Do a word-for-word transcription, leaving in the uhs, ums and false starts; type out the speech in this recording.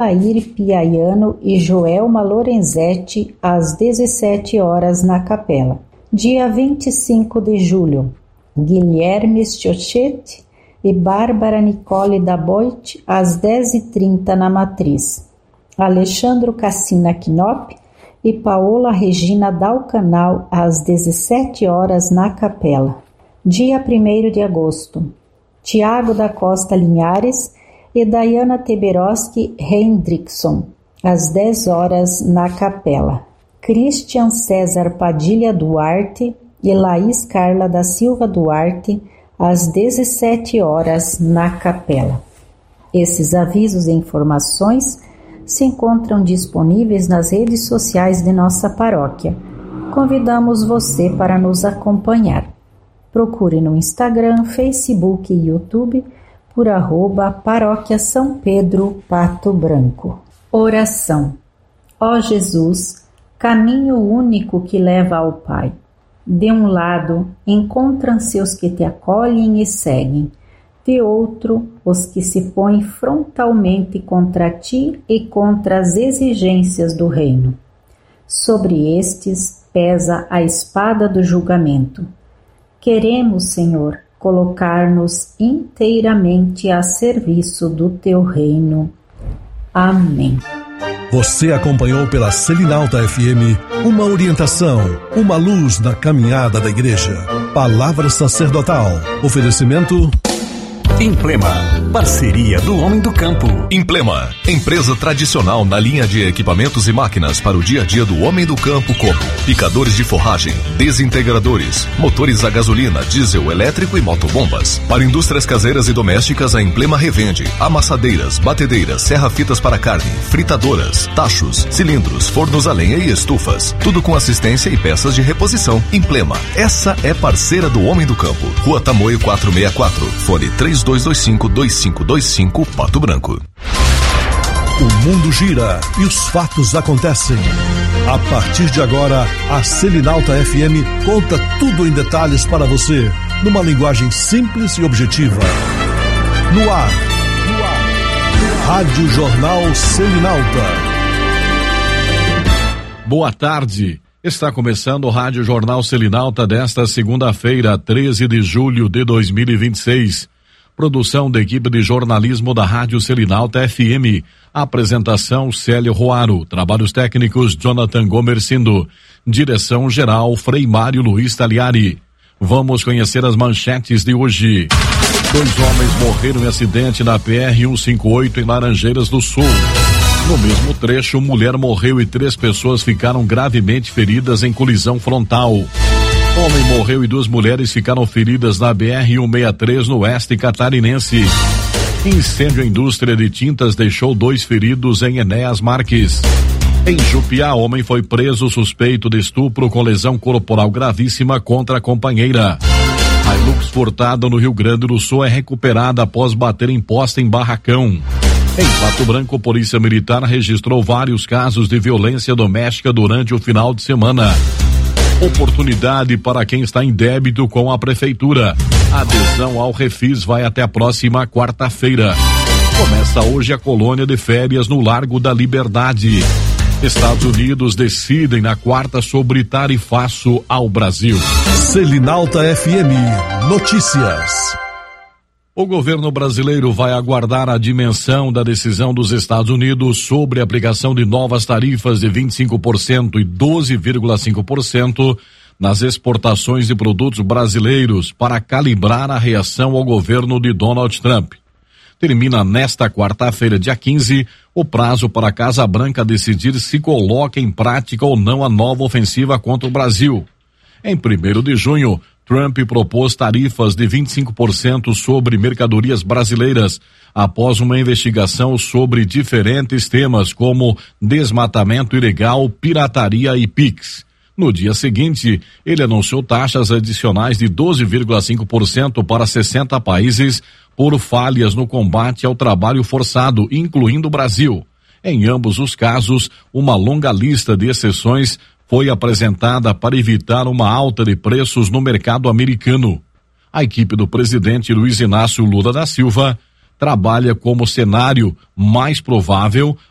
Jair Piaiano e Joelma Lorenzetti, às dezessete horas, na Capela. Dia vinte e cinco de julho, Guilherme Schiochetti e Bárbara Nicole Daboit, às dez e trinta, na Matriz. Alexandro Cassina Knop e Paola Regina Dalcanal, às dezessete horas, na Capela. Dia primeiro de agosto, Tiago da Costa Linhares e Dayana Teberoski Hendrickson, às dez horas, na Capela. Christian César Padilha Duarte e Laís Carla da Silva Duarte, às dezessete horas, na Capela. Esses avisos e informações se encontram disponíveis nas redes sociais de nossa paróquia. Convidamos você para nos acompanhar. Procure no Instagram, Facebook e YouTube por arroba Paróquia São Pedro, Pato Branco. Oração. Ó Jesus, caminho único que leva ao Pai. De um lado, encontram-se os que te acolhem e seguem. De outro, os que se põem frontalmente contra ti e contra as exigências do reino. Sobre estes pesa a espada do julgamento. Queremos, Senhor, colocar-nos inteiramente a serviço do teu reino. Amém. Você acompanhou pela Selinalta F M uma orientação, uma luz na caminhada da igreja. Palavra sacerdotal. Oferecimento Implema, parceria do homem do campo. Implema, empresa tradicional na linha de equipamentos e máquinas para o dia a dia do homem do campo, como picadores de forragem, desintegradores, motores a gasolina, diesel, elétrico e motobombas. Para indústrias caseiras e domésticas, a Implema revende amassadeiras, batedeiras, serra-fitas para carne, fritadoras, tachos, cilindros, fornos a lenha e estufas. Tudo com assistência e peças de reposição. Implema, essa é parceira do homem do campo. Rua Tamoio quatrocentos e sessenta e quatro, fone três dois dois cinco, dois cinco dois cinco, Pato Branco. O mundo gira e os fatos acontecem. A partir de agora, a Selinalta F M conta tudo em detalhes para você, numa linguagem simples e objetiva. No ar, no ar, Rádio Jornal Selinalta. Boa tarde. Está começando o Rádio Jornal Selinalta desta segunda-feira, treze de julho de dois mil e vinte e seis. Produção da equipe de jornalismo da Rádio Selinalta F M. Apresentação Célio Roaro. Trabalhos técnicos Jonathan Gomercindo. Direção geral Frei Mário Luiz Taliari. Vamos conhecer as manchetes de hoje. Dois homens morreram em acidente na P R cento e cinquenta e oito em Laranjeiras do Sul. No mesmo trecho, mulher morreu e três pessoas ficaram gravemente feridas em colisão frontal. Homem morreu e duas mulheres ficaram feridas na B R cento e sessenta e três no oeste catarinense. Incêndio à indústria de tintas deixou dois feridos em Enéas Marques. Em Jupiá, homem foi preso suspeito de estupro com lesão corporal gravíssima contra a companheira. A Hilux furtada no Rio Grande do Sul é recuperada após bater em poste em barracão. Em Pato Branco, Polícia Militar registrou vários casos de violência doméstica durante o final de semana. Oportunidade para quem está em débito com a Prefeitura. A adesão ao Refis vai até a próxima quarta-feira. Começa hoje a colônia de férias no Largo da Liberdade. Estados Unidos decidem na quarta sobre tarifaço ao Brasil. Selinalta F M Notícias. O governo brasileiro vai aguardar a dimensão da decisão dos Estados Unidos sobre a aplicação de novas tarifas de vinte e cinco por cento e doze vírgula cinco por cento nas exportações de produtos brasileiros para calibrar a reação ao governo de Donald Trump. Termina nesta quarta-feira, dia quinze, o prazo para a Casa Branca decidir se coloca em prática ou não a nova ofensiva contra o Brasil. Em primeiro de junho, Trump propôs tarifas de vinte e cinco por cento sobre mercadorias brasileiras, após uma investigação sobre diferentes temas como desmatamento ilegal, pirataria e Pix. No dia seguinte, ele anunciou taxas adicionais de doze vírgula cinco por cento para sessenta países por falhas no combate ao trabalho forçado, incluindo o Brasil. Em ambos os casos, uma longa lista de exceções foi apresentada para evitar uma alta de preços no mercado americano. A equipe do presidente Luiz Inácio Lula da Silva trabalha como cenário mais provável